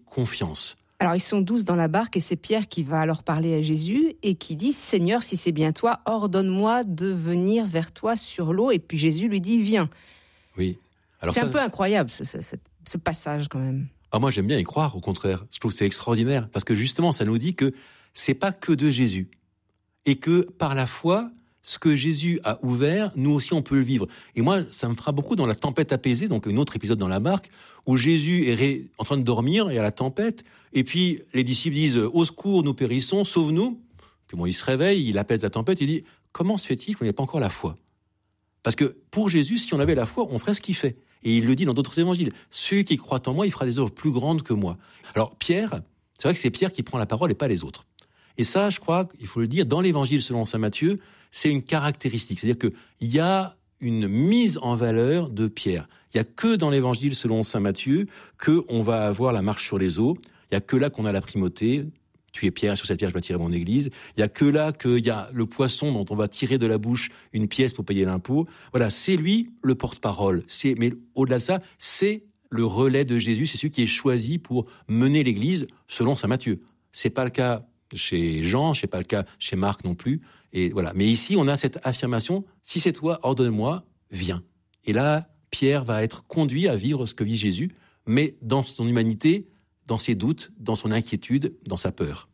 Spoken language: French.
confiance. Alors ils sont 12 dans la barque et c'est Pierre qui va alors parler à Jésus et qui dit « Seigneur, si c'est bien toi, ordonne-moi de venir vers toi sur l'eau ». Et puis Jésus lui dit « Viens ». Oui. Alors c'est un peu incroyable ce passage quand même. Ah, moi j'aime bien y croire, au contraire. Je trouve que c'est extraordinaire parce que justement ça nous dit que c'est pas que de Jésus et que par la foi, ce que Jésus a ouvert, nous aussi on peut le vivre. Et moi, ça me fera beaucoup dans la tempête apaisée, donc un autre épisode dans la barque, où Jésus est en train de dormir, et il y a la tempête, et puis les disciples disent « Au secours, nous périssons, sauve-nous ». Puis bon, il se réveille, il apaise la tempête, il dit « Comment se fait-il qu'on n'ait pas encore la foi ?» Parce que pour Jésus, si on avait la foi, on ferait ce qu'il fait. Et il le dit dans d'autres évangiles. « Celui qui croit en moi, il fera des œuvres plus grandes que moi. » Alors Pierre, c'est vrai que c'est Pierre qui prend la parole et pas les autres. Et ça, je crois qu'il faut le dire, dans l'évangile selon saint Matthieu, c'est une caractéristique. C'est-à-dire qu'il y a une mise en valeur de Pierre. Il n'y a que dans l'évangile selon saint Matthieu qu'on va avoir la marche sur les eaux. Il n'y a que là qu'on a la primauté. Tu es Pierre, sur cette pierre je bâtirai mon église. Il n'y a que là qu'il y a le poisson dont on va tirer de la bouche une pièce pour payer l'impôt. Voilà, c'est lui le porte-parole. Mais au-delà de ça, c'est le relais de Jésus. C'est celui qui est choisi pour mener l'église selon saint Matthieu. C'est pas le cas chez Jean, c'est pas le cas chez Marc non plus. Et voilà. Mais ici, on a cette affirmation, si c'est toi, ordonne-moi, viens. Et là, Pierre va être conduit à vivre ce que vit Jésus, mais dans son humanité, dans ses doutes, dans son inquiétude, dans sa peur.